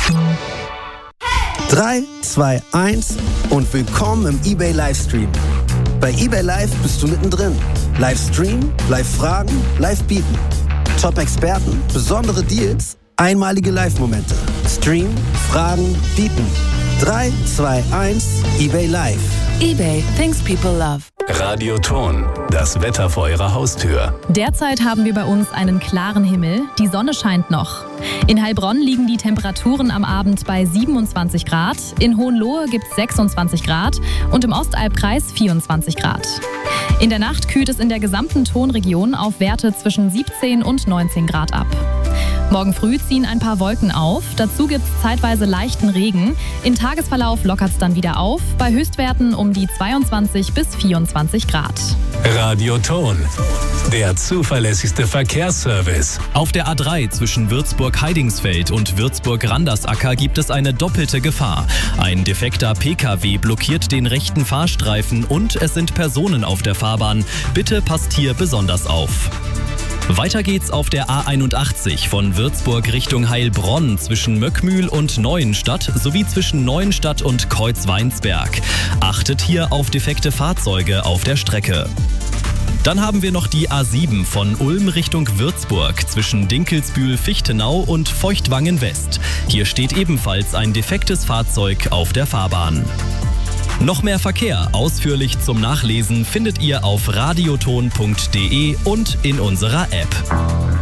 3, 2, 1 und willkommen im eBay Livestream. Bei eBay Live bist du mittendrin. Livestream, Live-Fragen, Live-Bieten. Top-Experten, besondere Deals, einmalige Live-Momente. Stream, Fragen, Bieten. 3, 2, 1, eBay Live. eBay, things people love. Radioton, das Wetter vor Ihrer Haustür. Derzeit haben wir bei uns einen klaren Himmel. Die Sonne scheint noch. In Heilbronn liegen die Temperaturen am Abend bei 27 Grad. In Hohenlohe gibt es 26 Grad und im Ostalbkreis 24 Grad. In der Nacht kühlt es in der gesamten Tonregion auf Werte zwischen 17 und 19 Grad ab. Morgen früh ziehen ein paar Wolken auf. Dazu gibt es zeitweise leichten Regen. Im Tagesverlauf lockert es dann wieder auf, bei Höchstwerten um die 22 bis 24 Grad. Radioton, der zuverlässigste Verkehrsservice. Auf der A3 zwischen Würzburg-Heidingsfeld und Würzburg-Randersacker gibt es eine doppelte Gefahr. Ein defekter PKW blockiert den rechten Fahrstreifen und es sind Personen auf der Fahrbahn. Bitte passt hier besonders auf. Weiter geht's auf der A81 von Würzburg Richtung Heilbronn zwischen Möckmühl und Neuenstadt sowie zwischen Neuenstadt und Kreuzweinsberg. Achtet hier auf defekte Fahrzeuge auf der Strecke. Dann haben wir noch die A7 von Ulm Richtung Würzburg zwischen Dinkelsbühl-Fichtenau und Feuchtwangen-West. Hier steht ebenfalls ein defektes Fahrzeug auf der Fahrbahn. Noch mehr Verkehr ausführlich zum Nachlesen findet ihr auf radioton.de und in unserer App.